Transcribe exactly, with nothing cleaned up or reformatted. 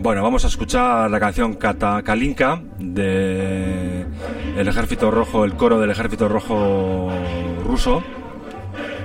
Bueno, vamos a escuchar la canción Kata Kalinka de el Ejército Rojo, el coro del Ejército Rojo ruso.